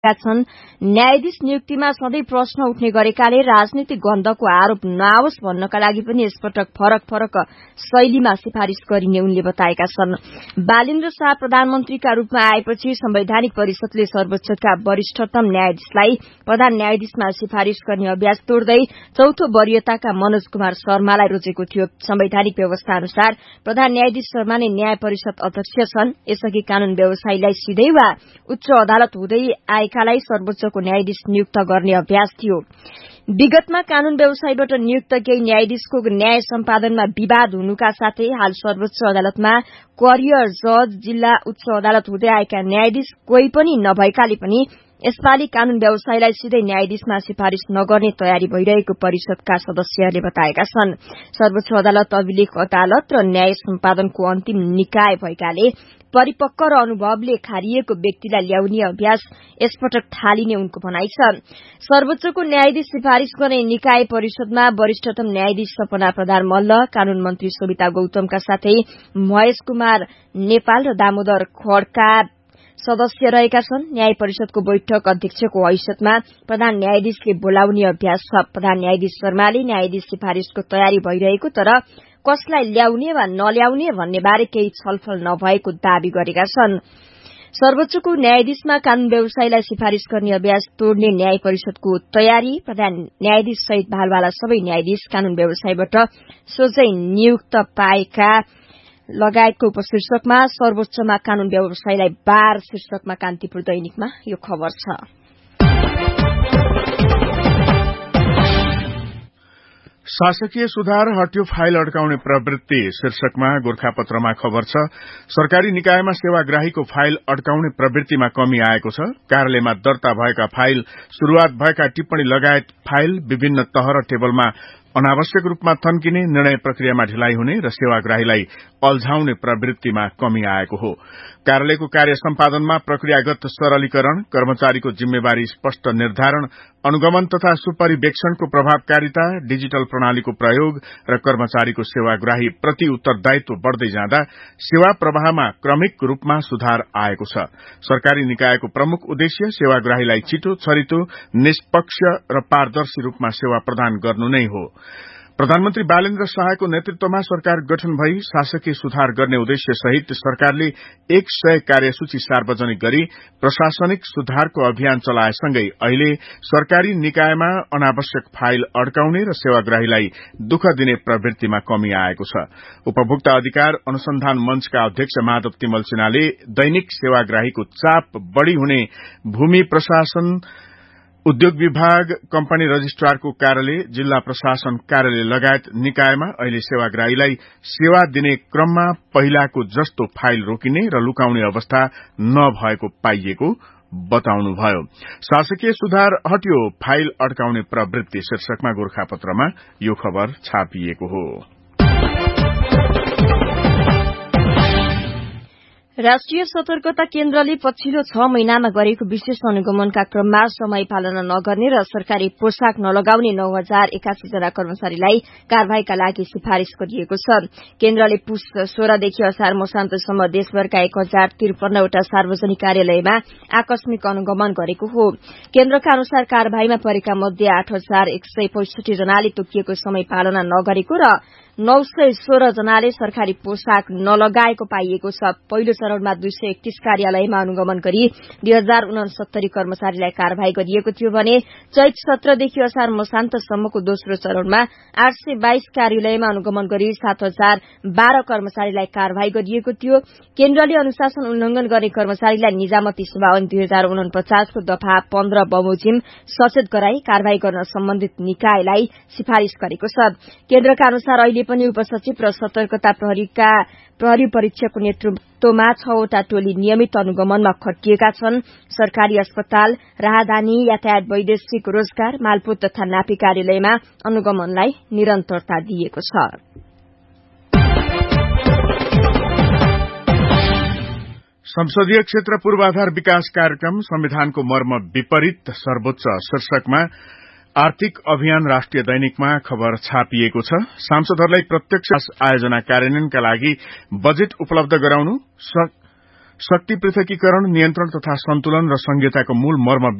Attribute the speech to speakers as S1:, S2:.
S1: छन्। न्यायाधीश नियुक्तिमा सधैँ प्रश्न उठ्ने गरेकाले राजनीतिक गन्धको आरोप नआओस् भन्नका लागि पनि यसपटक फरक फरक शैलीमा सिफारिश गरिने उनले बताएका छन्। बालेन्द्र शाह प्रधानमन्त्रीका रूपमा आएपछि संवैधानिक परिषदले सर्वोच्चका वरिष्ठतम न्यायाधीशलाई प्रधान न्यायाधीशमा सिफारिश गर्ने अभ्यास तोड्दै चौथो वरियताका मनोज कुमार शर्मालाई रोजेको थियो। संवैधानिक व्यवस्था अनुसार प्रधान न्यायाधीश शर्मा नै न्याय परिषद अध्यक्ष छन्। यसअघि कानून व्यवसायीलाई सिधै वा उच्च अदालत हुँदै आएकालाई सर्वोच्चको न्यायाधीश नियुक्त गर्ने अभ्यास थियो। विगतमा कानून व्यवसायीबाट नियुक्त केही न्यायाधीशको न्याय सम्पादनमा विवाद हुनुका साथै हाल सर्वोच्च अदालतमा करियर जज जिल्ला उच्च अदालत हुँदै आएका न्यायाधीश कोही पनि नभएकाले पनि यसपालि कानून व्यवसायीलाई सिधै न्यायाधीशमा सिफारिश नगर्ने तयारी भइरहेको परिषदका सदस्यहरूले बताएका छन्। सर्वोच्च अदालत अभिलेख अदालत र न्याय सम्पादनको अन्तिम निकाय भएकाले परिपक्व र अनुभवले खारिएको व्यक्तिलाई ल्याउने अभ्यास यसपटक थालिने उनको भनाइ छ। सर्वोच्चको न्यायाधीश सिफारिश गर्ने निकाय परिषदमा वरिष्ठतम न्यायाधीश सपना प्रधान मल्ल, कानून मन्त्री सविता गौतमका साथै महेश कुमार नेपाल र दामोदर खड्का सदस्य रहेका छन्। न्याय परिषदको बैठक अध्यक्षको हैसियतमा प्रधान न्यायाधीशले बोलाउने अभ्यास छ। प्रधान न्यायाधीश शर्माले न्यायाधीश सिफारिशको तयारी भइरहेको तर कसलाई ल्याउने वा नल्याउने भन्ने बारे केही छलफल नभएको दावी गरेका छन्। सर्वोच्चको न्यायाधीशमा कानून व्यवसायीलाई सिफारिश गर्ने अभ्यास तोड्ने न्याय परिषदको तयारी, प्रधान न्यायाधीश सहित भालवाला सबै न्यायाधीश कानून व्यवसायीबाट सोझै नियुक्त पाएका लगायतको उपशीर्षकमा सर्वोच्चमा कानून व्यवसायीलाई बार शीर्षकमा कान्तिपुर दैनिकमा यो खबर छ।
S2: शासकीय सुधार हट्यो फाइल अड्काउने प्रवृत्ति शीर्षकमा गोरखापत्रमा खबर छ। सरकारी निकायमा सेवाग्राहीको फाइल अड्काउने प्रवृत्तिमा कमी आएको छ। कार्यालयमा दर्ता भएका फाइल, शुरूआत भएका टिप्पणी लगायत फाइल विभिन्न तह र टेबलमा अनावश्यक रूपमा थन्किने, निर्णय प्रक्रियामा ढिलाइ हुने र सेवाग्राहीलाई अल्झाउने प्रवृत्तिमा कमी आएको हो। कार्यालयको कार्य सम्पादनमा प्रक्रियागत सरलीकरण, कर्मचारीको जिम्मेवारी स्पष्ट निर्धारण, अनुगमन तथा सुपरिवेक्षणको प्रभावकारिता, डिजिटल प्रणालीको प्रयोग र कर्मचारीको सेवाग्राही प्रति उत्तरदायित्व बढ़दै जाँदा सेवा प्रवाहमा क्रमिक रूपमा सुधार आएको छ। सरकारी निकायको प्रमुख उद्देश्य सेवाग्राहीलाई छिटो, छरितो, निष्पक्ष र पारदर्शी रूपमा सेवा प्रदान गर्नु नै हो। प्रधानमन्त्री बालेन्द्र शाहको नेतृत्वमा सरकार गठन भई शासकीय सुधार गर्ने उद्देश्य सहित सरकारले 100 कार्यसूची सार्वजनिक गरी प्रशासनिक सुधारको अभियान चलाएसँगै अहिले सरकारी निकायमा अनावश्यक फाइल अड्काउने र सेवाग्राहीलाई दुःख दिने प्रवृत्तिमा कमी आएको छ। उपभोक्ता अधिकार अनुसन्धान मंचका अध्यक्ष माधव तिमल सिन्हाले दैनिक सेवाग्राहीको चाप बढ़ी हुने भूमि प्रशासन, उद्योग विभाग, कम्पनी रजिस्ट्रारको कार्यालय, जिल्ला प्रशासन कार्यालय लगायत निकायमा अहिले सेवाग्राहीलाई सेवा दिने क्रममा पहिलाको जस्तो फाइल रोकिने र लुकाउने अवस्था नभएको पाइएको बताउनुभयो। शासकीय सुधार हट्यो फाइल अड्काउने प्रवृत्ति शीर्षकमा गोरखापत्रमा यो खबर छापिएको हो।
S1: राष्ट्रिय सतर्कता केन्द्रले पछिल्लो 6 महिनामा गरेको विशेष अनुगमनका क्रममा समय पालना नगर्ने र सरकारी पोशाक नलगाउने 9081 जना कर्मचारीलाई कारवाहीका लागि सिफारिश गरिएको छ। केन्द्रले पुष 16 देखि असार मसान्तसम्म देशभरका 1053 वटा सार्वजनिक कार्यालयमा आकस्मिक अनुगमन गरेको हो। केन्द्रका अनुसार कारवाहीमा परेका मध्ये 8165 जनाले तोकिएको समय पालना नगरेको र 916 जनाले सरकारी पोशाक नलगाएको पाइएको छ। पहिलो चरणमा 231 कार्यालयमा अनुगमन गरी 2069 कर्मचारीलाई कारवाही गरिएको थियो भने चैत 17 देखि असार मसान्तसम्मको दोस्रो चरणमा 822 कार्यालयमा अनुगमन गरी 7012 कर्मचारीलाई कारवाही गरिएको थियो। केन्द्रले अनुशासन उल्लंघन गर्ने कर्मचारीलाई निजामती सेवा ऐन 2049 को दफा 15 बमोजिम सचेत गराई कारवाही गर्न सम्बन्धित निकायलाई सिफारिश गरेको छ। केन्द्रका अनुसार अहिले पनि उपसचिव र सतर्कता प्रहरी परीक्षकको नेतृत्वमा 6 वटा टोली नियमित अनुगमनमा खटिएका छन्। सरकारी अस्पताल, राहदानी, यातायात, वैदेशिक रोजगार, मालपोत तथा नापी कार्यालयमा अनुगमनलाई निरन्तरता दिएको छ।
S2: संसदीय क्षेत्र पूर्वाधार विकास कार्यक्रम संविधानको मर्म विपरीत सर्वोच्च शीर्षकमा आर्थिक अभियान राष्ट्रिय दैनिकमा खबर छापिएको छ। सांसदहरूलाई प्रत्यक्ष आयोजना कार्यान्वयनका लागि बजेट उपलब्ध गराउनु, शक्ति पृथकीकरण नियन्त्रण तथा सन्तुलन र संहिताको मूल मर्म